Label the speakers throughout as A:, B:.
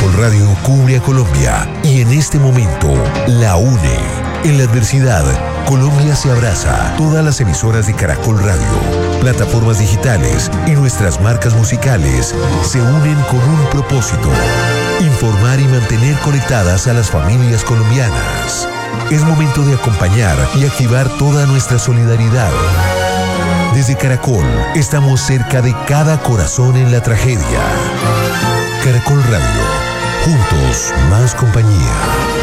A: Caracol Radio cubre a Colombia y en este momento la une. En la adversidad, Colombia se abraza. Todas las emisoras de Caracol Radio, plataformas digitales y nuestras marcas musicales se unen con un propósito: informar y mantener conectadas a las familias colombianas. Es momento de acompañar y activar toda nuestra solidaridad. Desde Caracol, estamos cerca de cada corazón en la tragedia. Caracol Radio, juntos, más compañía.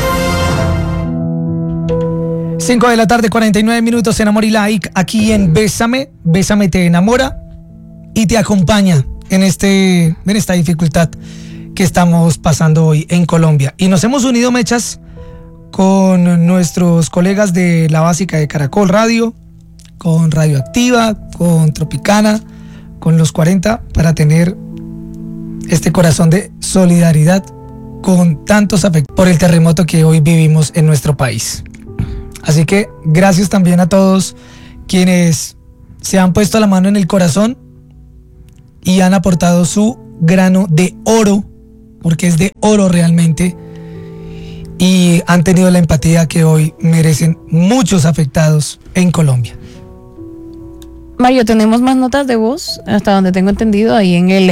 B: 5 de la tarde, 49 minutos en Amor y Like, aquí en Bésame. Bésame te enamora y te acompaña en esta dificultad que estamos pasando hoy en Colombia. Y nos hemos unido, Mechas, con nuestros colegas de la básica de Caracol Radio, con Radioactiva, con Tropicana, con los 40, para tener este corazón de solidaridad con tantos afectados por el terremoto que hoy vivimos en nuestro país. Así que gracias también a todos quienes se han puesto la mano en el corazón y han aportado su grano de oro, porque es de oro realmente, y han tenido la empatía que hoy merecen muchos afectados en Colombia.
C: Mario, tenemos más notas de voz, hasta donde tengo entendido, ahí en el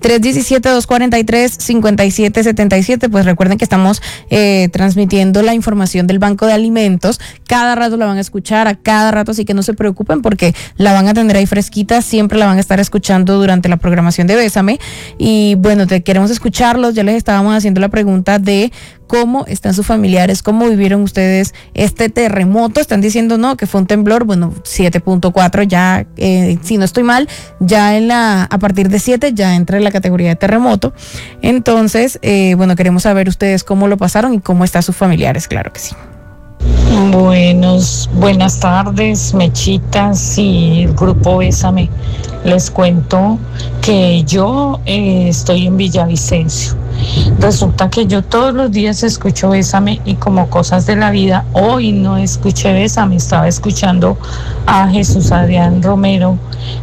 C: 317-243-5777. Pues recuerden que estamos transmitiendo la información del Banco de Alimentos. Cada rato la van a escuchar, a cada rato, así que no se preocupen porque la van a tener ahí fresquita, siempre la van a estar escuchando durante la programación de Bésame. Y bueno, queremos escucharlos. Ya les estábamos haciendo la pregunta de cómo están sus familiares, cómo vivieron ustedes este terremoto. Están diciendo no, que fue un temblor, bueno, 7.4 ya, si no estoy mal, ya a partir de 7 ya entra en la categoría de terremoto. Entonces, bueno, queremos saber ustedes cómo lo pasaron y cómo están sus familiares, claro que sí.
D: Buenas tardes, Mechitas y el grupo Bésame. Les cuento que yo estoy en Villavicencio. Resulta que yo todos los días escucho Bésame y como cosas de la vida, hoy no escuché Bésame, estaba escuchando a Jesús Adrián Romero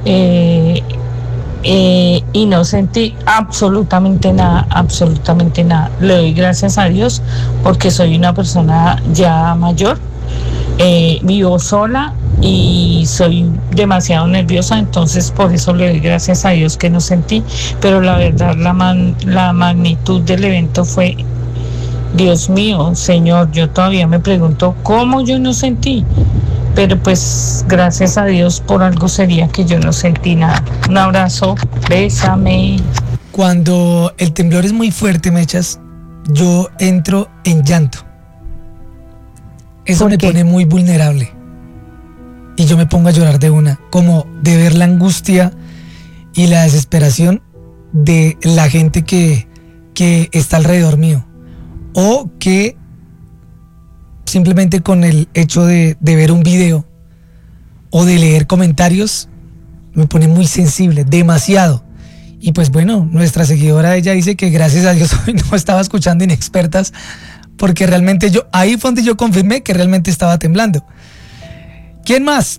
D: y no sentí absolutamente nada. Le doy gracias a Dios porque soy una persona ya mayor, vivo sola y soy demasiado nerviosa, entonces por eso le doy gracias a Dios que no sentí, pero la verdad la magnitud del evento fue, Dios mío, Señor, yo todavía me pregunto cómo yo no sentí, pero pues gracias a Dios por algo sería que yo no sentí nada. Un abrazo, bésame.
B: Cuando el temblor es muy fuerte, Mechas, yo entro en llanto. Eso me pone muy vulnerable. Y yo me pongo a llorar de una, como de ver la angustia y la desesperación de la gente que está alrededor mío. O que simplemente con el hecho de ver un video o de leer comentarios me pone muy sensible, demasiado. Y pues bueno, nuestra seguidora, ella dice que gracias a Dios hoy no estaba escuchando Inexpertas, porque realmente ahí fue donde yo confirmé que realmente estaba temblando. ¿Quién más?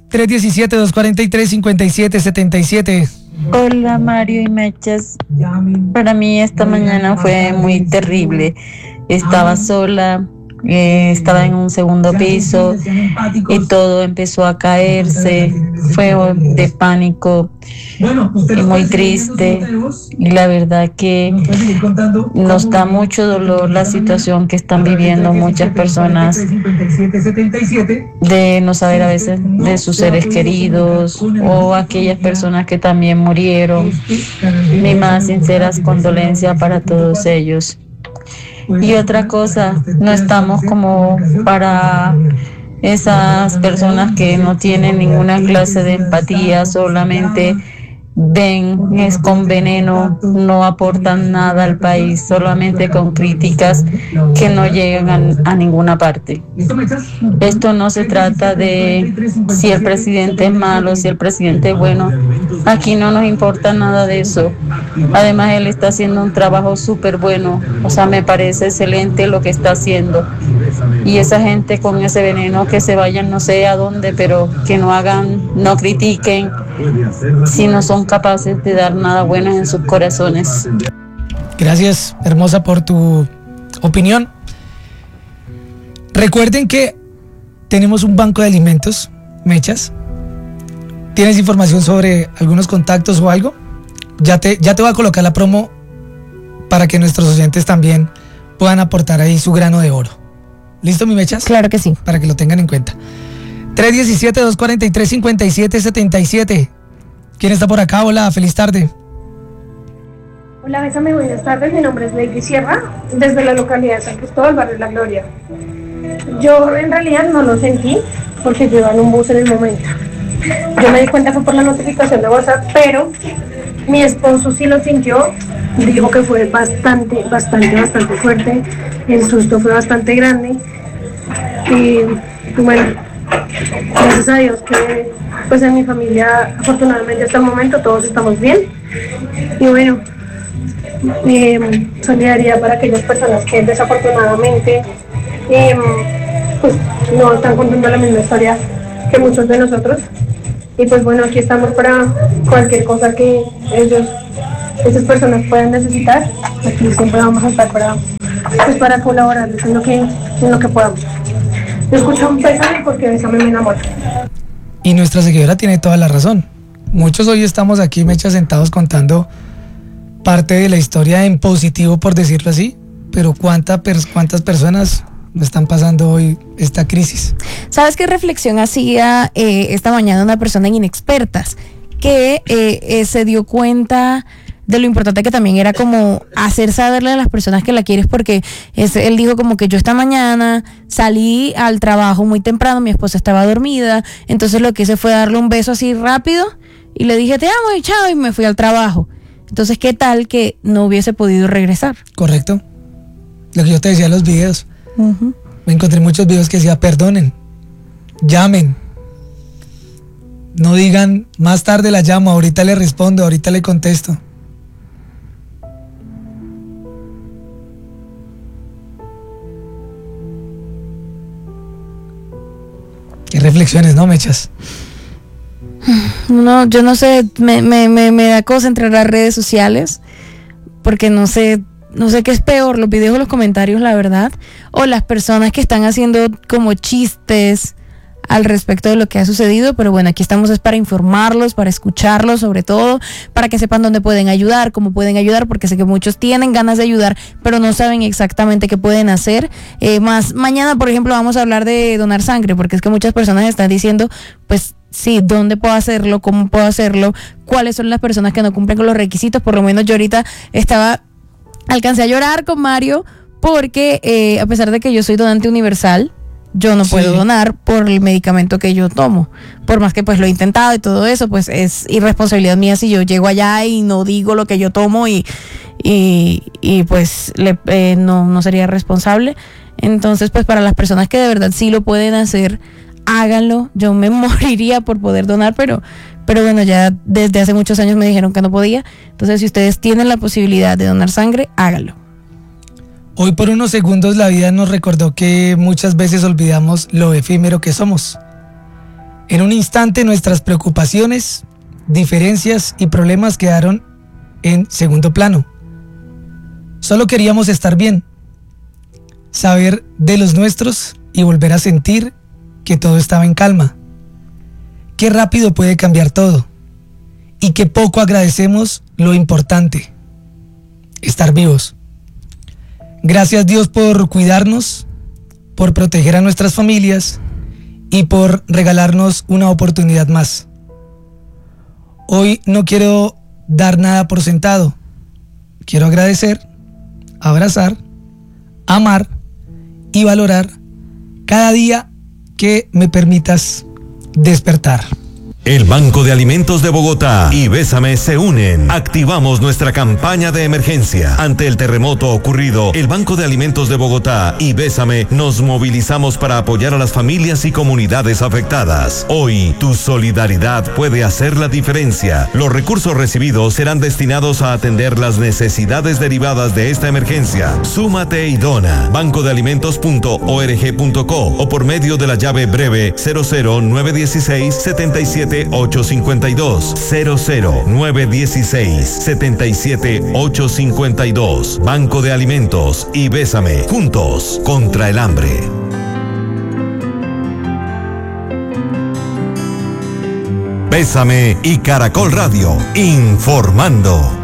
B: 317-243-5777.
E: Hola Mario y Mechas. Para mí esta mañana fue muy terrible. Estaba sola, estaba en un segundo piso y todo empezó a caerse. Fue de pánico y muy triste, y la verdad que nos da mucho dolor la situación que están viviendo muchas personas, de no saber a veces de sus seres queridos o aquellas personas que también murieron. Mi más sinceras condolencias para todos ellos. Y otra cosa, no estamos como para esas personas que no tienen ninguna clase de empatía, solamente ven es con veneno, no aportan nada al país, solamente con críticas que no llegan a ninguna parte. Esto no se trata de si el presidente es malo, si el presidente es bueno. Aquí no nos importa nada de eso. Además, él está haciendo un trabajo súper bueno. O sea, me parece excelente lo que está haciendo. Y esa gente con ese veneno, que se vayan no sé a dónde, pero que no hagan, no critiquen si no son capaces de dar nada bueno en sus corazones.
B: Gracias, hermosa, por tu opinión. Recuerden que tenemos un banco de alimentos, Mechas. ¿Tienes información sobre algunos contactos o algo? Ya te voy a colocar la promo para que nuestros oyentes también puedan aportar ahí su grano de oro. ¿Listo, mi Mechas?
C: Claro que sí.
B: Para que lo tengan en cuenta. 317-243-5777. ¿Quién está por acá? Hola, feliz tarde.
F: Hola, bésame, buenas tardes. Mi nombre es Lady Sierra, desde la localidad de San Cristóbal, barrio La Gloria. Yo en realidad no lo sentí porque yo iba en un bus en el momento. Yo me di cuenta fue por la notificación de WhatsApp, pero mi esposo sí lo sintió. Dijo que fue bastante fuerte. El susto fue bastante grande. Y bueno, gracias a Dios que pues en mi familia afortunadamente hasta el momento todos estamos bien. Y bueno, solidaridad para aquellas personas que desafortunadamente pues no están contando la misma historia que muchos de nosotros. Y pues bueno, aquí estamos para cualquier cosa que esas personas puedan necesitar. Aquí siempre vamos a estar para colaborarles en lo que podamos. Yo escucho un pésame porque Bésame me enamora.
B: Y nuestra seguidora tiene toda la razón. Muchos hoy estamos aquí, Mecha, sentados contando parte de la historia en positivo, por decirlo así, pero ¿cuántas personas están pasando hoy esta crisis?
C: ¿Sabes qué reflexión hacía esta mañana una persona en Inexpertas? Que se dio cuenta de lo importante que también era como hacer saberle a las personas que la quieres, porque él dijo como que yo esta mañana salí al trabajo muy temprano, mi esposa estaba dormida, entonces lo que hice fue darle un beso así rápido y le dije te amo y chao y me fui al trabajo. Entonces, ¿qué tal que no hubiese podido regresar?
B: Correcto. Lo que yo te decía en los videos.
C: Uh-huh.
B: Me encontré muchos videos que decía perdonen, llamen. No digan más tarde la llamo, ahorita le respondo, ahorita le contesto. Qué reflexiones, ¿no, Mechas?
C: No, yo no sé, me da cosa entrar a las redes sociales porque no sé qué es peor, los videos o los comentarios, la verdad, o las personas que están haciendo como chistes al respecto de lo que ha sucedido. Pero bueno, aquí estamos es para informarlos, para escucharlos, sobre todo para que sepan dónde pueden ayudar, cómo pueden ayudar, porque sé que muchos tienen ganas de ayudar pero no saben exactamente qué pueden hacer. Más mañana, por ejemplo, vamos a hablar de donar sangre, porque es que muchas personas están diciendo pues sí, ¿dónde puedo hacerlo? ¿Cómo puedo hacerlo? ¿Cuáles son las personas que no cumplen con los requisitos? Por lo menos yo ahorita alcancé a llorar con Mario porque a pesar de que yo soy donante universal, yo no puedo donar por el medicamento que yo tomo. Por más que pues lo he intentado y todo eso, pues es irresponsabilidad mía si yo llego allá y no digo lo que yo tomo y pues no sería responsable. Entonces pues para las personas que de verdad sí lo pueden hacer, háganlo. Yo me moriría por poder donar, pero bueno, ya desde hace muchos años me dijeron que no podía. Entonces si ustedes tienen la posibilidad de donar sangre, háganlo.
B: Hoy por unos segundos la vida nos recordó que muchas veces olvidamos lo efímero que somos. En un instante nuestras preocupaciones, diferencias y problemas quedaron en segundo plano. Solo queríamos estar bien, saber de los nuestros y volver a sentir que todo estaba en calma. Qué rápido puede cambiar todo y qué poco agradecemos lo importante, estar vivos. Gracias Dios por cuidarnos, por proteger a nuestras familias y por regalarnos una oportunidad más. Hoy no quiero dar nada por sentado. Quiero agradecer, abrazar, amar y valorar cada día que me permitas despertar.
A: El Banco de Alimentos de Bogotá y Bésame se unen. Activamos nuestra campaña de emergencia. Ante el terremoto ocurrido, el Banco de Alimentos de Bogotá y Bésame nos movilizamos para apoyar a las familias y comunidades afectadas. Hoy, tu solidaridad puede hacer la diferencia. Los recursos recibidos serán destinados a atender las necesidades derivadas de esta emergencia. Súmate y dona. bancodealimentos.org.co o por medio de la llave breve 00916 77 77852 00916 77852. Banco de Alimentos y Bésame, juntos contra el hambre. Bésame y Caracol Radio, informando.